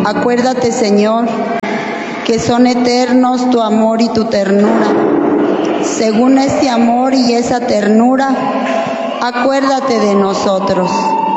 Acuérdate, Señor, que son eternos tu amor y tu ternura. Según este amor y esa ternura, acuérdate de nosotros.